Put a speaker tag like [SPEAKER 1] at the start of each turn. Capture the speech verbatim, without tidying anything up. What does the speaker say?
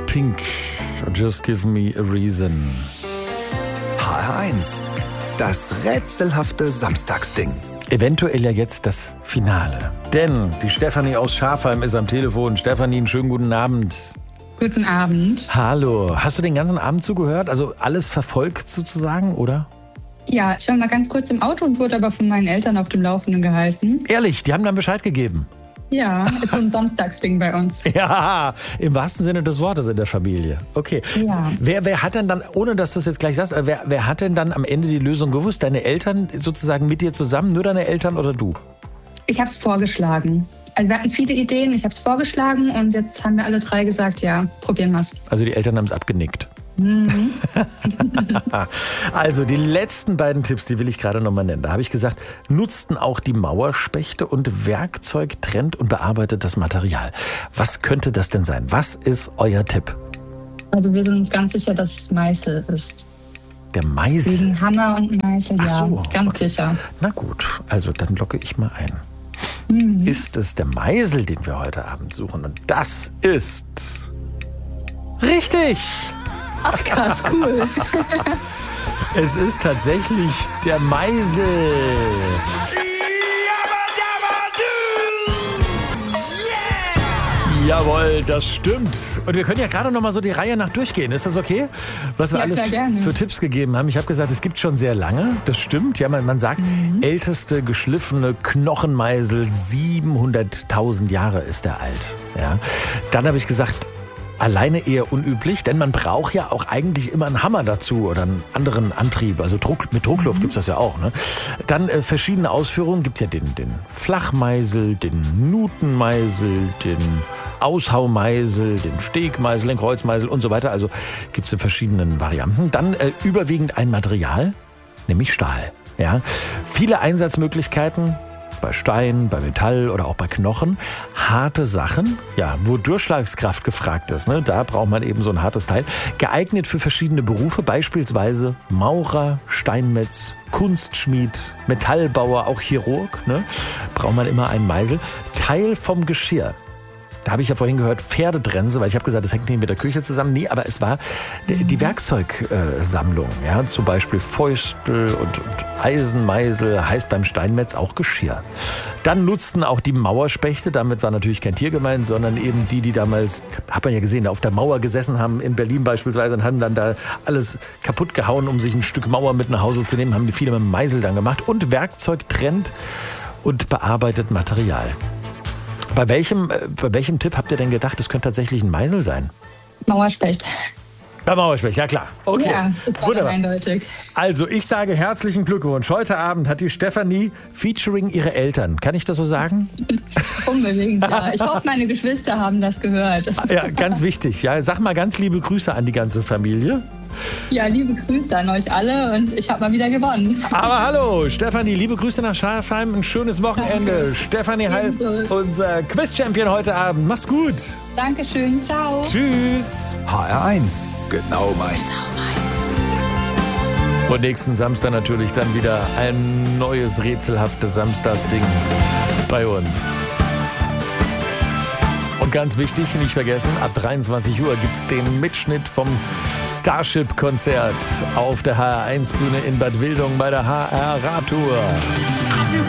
[SPEAKER 1] Pink, Just Give Me a Reason.
[SPEAKER 2] H R eins, das rätselhafte Samstagsding.
[SPEAKER 1] Eventuell ja jetzt das Finale. Denn die Stefanie aus Schafheim ist am Telefon. Stefanie, einen schönen guten Abend.
[SPEAKER 3] Guten Abend.
[SPEAKER 1] Hallo. Hast du den ganzen Abend zugehört? Also alles verfolgt sozusagen, oder?
[SPEAKER 3] Ja, ich war mal ganz kurz im Auto und wurde aber von meinen Eltern auf dem Laufenden gehalten.
[SPEAKER 1] Ehrlich, die haben dann Bescheid gegeben?
[SPEAKER 3] Ja, ist so ein Samstagsding bei uns.
[SPEAKER 1] Ja, im wahrsten Sinne des Wortes in der Familie. Okay.
[SPEAKER 3] Ja.
[SPEAKER 1] Wer, wer hat denn dann, ohne dass du es jetzt gleich sagst, wer, wer hat denn dann am Ende die Lösung gewusst? Deine Eltern sozusagen mit dir zusammen? Nur deine Eltern oder du?
[SPEAKER 3] Ich habe es vorgeschlagen. Also wir hatten viele Ideen, ich habe es vorgeschlagen und jetzt haben wir alle drei gesagt, ja, probieren wir es.
[SPEAKER 1] Also die Eltern haben es abgenickt.
[SPEAKER 3] Mhm.
[SPEAKER 1] Also die letzten beiden Tipps, die will ich gerade nochmal nennen. Da habe ich gesagt, nutzten auch die Mauerspechte und Werkzeug trennt und bearbeitet das Material. Was könnte das denn sein? Was ist euer Tipp?
[SPEAKER 3] Also wir sind uns ganz sicher, dass es Meißel ist.
[SPEAKER 1] Der Meißel?
[SPEAKER 3] Wegen Hammer und Meißel,
[SPEAKER 1] Ach
[SPEAKER 3] ja,
[SPEAKER 1] so,
[SPEAKER 3] ganz
[SPEAKER 1] okay.
[SPEAKER 3] sicher.
[SPEAKER 1] Na gut, also dann locke ich mal ein.
[SPEAKER 3] Mhm.
[SPEAKER 1] Ist es der Meißel, den wir heute Abend suchen? Und das ist richtig!
[SPEAKER 3] Ach krass, cool.
[SPEAKER 1] Es ist tatsächlich der Meißel. Jawohl, das stimmt. Und wir können ja gerade noch mal so die Reihe nach durchgehen. Ist das okay? Was wir
[SPEAKER 3] Ja,
[SPEAKER 1] alles
[SPEAKER 3] klar, gerne.
[SPEAKER 1] für Tipps gegeben haben. Ich habe gesagt, es gibt schon sehr lange. Das stimmt. Ja, man, man sagt,
[SPEAKER 3] Mhm.
[SPEAKER 1] älteste geschliffene Knochenmeißel, siebenhunderttausend Jahre ist er alt. Ja. Dann habe ich gesagt, alleine eher unüblich, denn man braucht ja auch eigentlich immer einen Hammer dazu oder einen anderen Antrieb. Also Druck, mit Druckluft mhm. gibt es das ja auch. Ne? Dann äh, verschiedene Ausführungen. Gibt ja den, den Flachmeißel, den Nutenmeißel, den Aushaumeisel, den Stegmeißel, den Kreuzmeißel und so weiter. Also gibt es in verschiedenen Varianten. Dann äh, überwiegend ein Material, nämlich Stahl. Ja? Viele Einsatzmöglichkeiten. Bei Stein, bei Metall oder auch bei Knochen. Harte Sachen, ja, wo Durchschlagskraft gefragt ist, ne? Da braucht man eben so ein hartes Teil. Geeignet für verschiedene Berufe, beispielsweise Maurer, Steinmetz, Kunstschmied, Metallbauer, auch Chirurg. Ne? Braucht man immer einen Meißel. Teil vom Geschirr. Da habe ich ja vorhin gehört, Pferdetrense, weil ich habe gesagt, das hängt nicht mit der Küche zusammen. Nee, aber es war die, die Werkzeugsammlung. Ja, zum Beispiel Fäustel und, und Eisenmeißel, heißt beim Steinmetz auch Geschirr. Dann nutzten auch die Mauerspechte, damit war natürlich kein Tier gemeint, sondern eben die, die damals, hat man ja gesehen, auf der Mauer gesessen haben, in Berlin beispielsweise, und haben dann da alles kaputt gehauen, um sich ein Stück Mauer mit nach Hause zu nehmen, haben die viele mit dem Meißel dann gemacht. Und Werkzeug trennt und bearbeitet Material. Bei welchem, äh, bei welchem Tipp habt ihr denn gedacht, es könnte tatsächlich ein Meißel sein?
[SPEAKER 3] Mauerspecht.
[SPEAKER 1] Bei Mauerspecht, ja klar. Okay.
[SPEAKER 3] Ja, das war
[SPEAKER 1] Wunderbar.
[SPEAKER 3] dann eindeutig.
[SPEAKER 1] Also ich sage herzlichen Glückwunsch. Heute Abend hat die Stefanie featuring ihre Eltern. Kann ich das so sagen?
[SPEAKER 3] Unbedingt, ja. Ich hoffe, meine Geschwister haben das gehört.
[SPEAKER 1] Ja, ganz wichtig. Ja, sag mal ganz liebe Grüße an die ganze Familie.
[SPEAKER 3] Ja, liebe Grüße an euch alle und ich habe mal wieder gewonnen.
[SPEAKER 1] Aber hallo, Stefanie, liebe Grüße nach Schafheim, ein schönes Wochenende.
[SPEAKER 3] Danke.
[SPEAKER 1] Stefanie heißt
[SPEAKER 3] Ebenso.
[SPEAKER 1] unser Quiz-Champion heute Abend. Mach's gut.
[SPEAKER 3] Dankeschön, ciao.
[SPEAKER 1] Tschüss.
[SPEAKER 2] H R eins, genau meins.
[SPEAKER 1] Und nächsten Samstag natürlich dann wieder ein neues rätselhaftes Samstagsding bei uns. Und ganz wichtig, nicht vergessen, ab dreiundzwanzig Uhr gibt es den Mitschnitt vom Starship-Konzert auf der H R eins Bühne in Bad Wildung bei der H R Radtour.